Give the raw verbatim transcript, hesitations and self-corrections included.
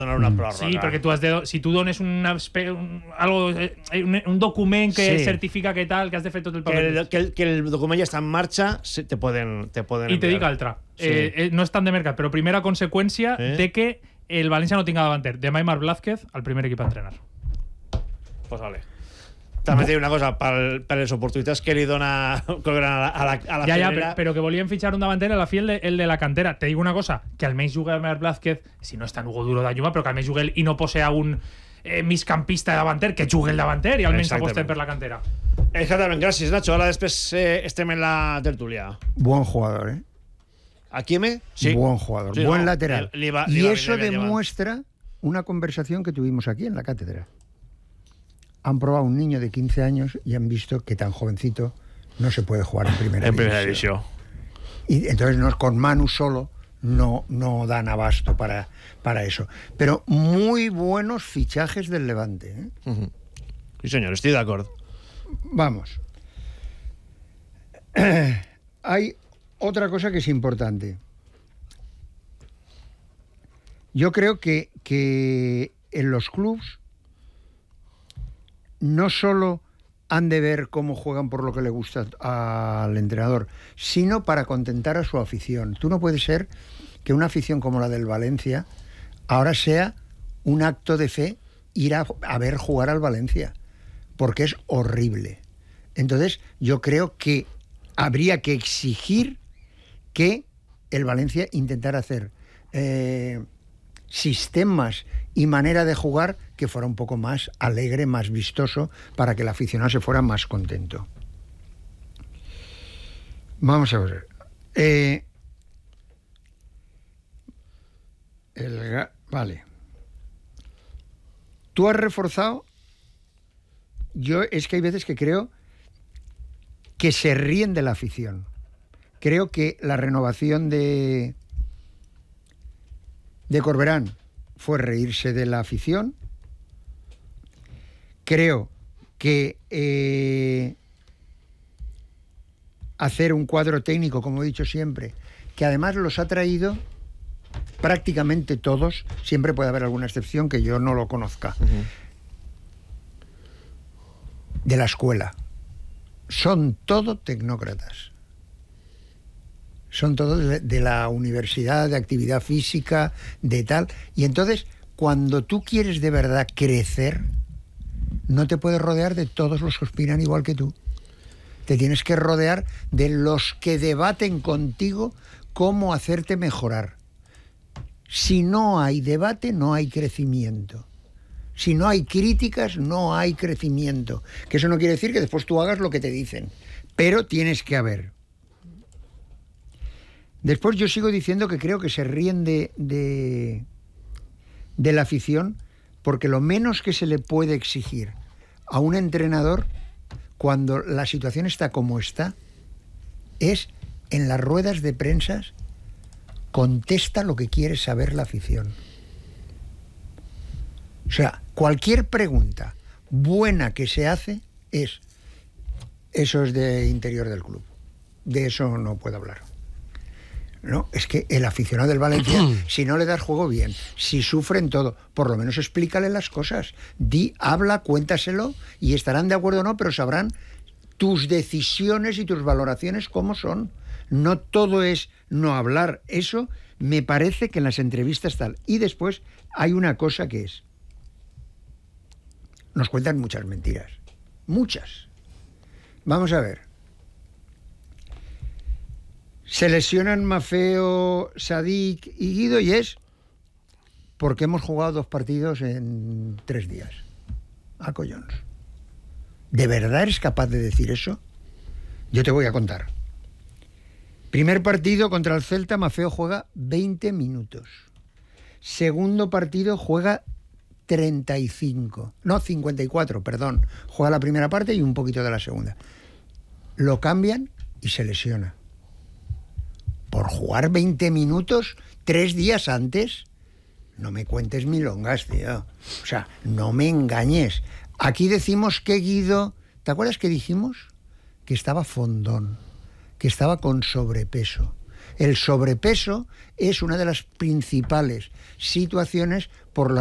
donar una pròrroga. Sí, perquè tu has de, si tu dones una, un, algo, un, un document que sí. certifica que tal, que has de fer tot el paper. Que el, que el, que el document ja està en marxa, te poden, te poden I te dic altra. Sí. Eh, no és tant de mercat, però primera conseqüència eh? de que el València no tinga davanter. Demà i Marc Blázquez al primer equip a entrenar. Pues vale. També et dic una cosa, per, per les oportunitats que li dona a la, a la, a la ja, ja, però, però que volien fitxar un davanter a la fi el de, el de la cantera. Te dic una cosa, que almenys juga Marc Blázquez, si no està en Hugo Duro d'Anyuma, però que almenys jugue i no posea un eh, migcampista davanter, que jugue el davanter i almenys aposten per la cantera. Exactament, gràcies Nacho. Ara després eh, estem en la tertúlia. Buen jugador, ¿eh? ¿A quién me? Sí. Buen jugador, sí, buen no, lateral. Li, li va, y li va, eso li va, demuestra li una conversación que tuvimos aquí en la cátedra. Han probado un niño de quince años y han visto que tan jovencito no se puede jugar en primera en división. Primera división. Y entonces no, con Manu solo no, no dan abasto para, para eso. Pero muy buenos fichajes del Levante, ¿eh? Uh-huh. Sí, señor, estoy de acuerdo. Vamos. Hay otra cosa que es importante. Yo creo que, que en los clubs no solo han de ver cómo juegan por lo que le gusta al entrenador, sino para contentar a su afición. Tú no puedes ser que una afición como la del Valencia ahora sea un acto de fe ir a, a ver jugar al Valencia, porque es horrible. Entonces, yo creo que habría que exigir que el Valencia intentara hacer eh, sistemas y manera de jugar que fuera un poco más alegre, más vistoso, para que el aficionado se fuera más contento. Vamos a ver. Eh, el, vale. Tú has reforzado. Yo es que hay veces que creo que se ríen de la afición. Creo que la renovación de de Corberán fue reírse de la afición. Creo que eh, hacer un cuadro técnico, como he dicho siempre, que además los ha traído prácticamente todos, siempre puede haber alguna excepción que yo no lo conozca, uh-huh. de la escuela. Son todo tecnócratas. Son todos de, de la universidad, de actividad física, de tal. Y entonces, cuando tú quieres de verdad crecer, no te puedes rodear de todos los que opinan igual que tú. Te tienes que rodear de los que debaten contigo cómo hacerte mejorar. Si no hay debate, no hay crecimiento. Si no hay críticas, no hay crecimiento. Que eso no quiere decir que después tú hagas lo que te dicen. Pero tienes que haber. Después yo sigo diciendo que creo que se ríen de, de, de la afición, porque lo menos que se le puede exigir a un entrenador cuando la situación está como está es en las ruedas de prensa contesta lo que quiere saber la afición. O sea, cualquier pregunta buena que se hace es eso es de interior del club. De eso no puedo hablar. No, es que el aficionado del Valencia, si no le das juego bien, si sufren todo, por lo menos explícale las cosas. Di, habla, cuéntaselo y estarán de acuerdo o no, pero sabrán tus decisiones y tus valoraciones cómo son. No todo es no hablar. Eso me parece que en las entrevistas tal. Y después hay una cosa que es, nos cuentan muchas mentiras. Muchas. Vamos a ver. Se lesionan Maffeo, Sadik y Guido y es porque hemos jugado dos partidos en tres días. A collons. ¿De verdad eres capaz de decir eso? Yo te voy a contar. Primer partido contra el Celta, Maffeo juega veinte minutos. Segundo partido juega treinta y cinco. No, cincuenta y cuatro, perdón. Juega la primera parte y un poquito de la segunda. Lo cambian y se lesiona. Por jugar veinte minutos tres días antes, no me cuentes milongas, tío. O sea, no me engañes. Aquí decimos que Guido, ¿te acuerdas que dijimos? Que estaba fondón, que estaba con sobrepeso. El sobrepeso es una de las principales situaciones por las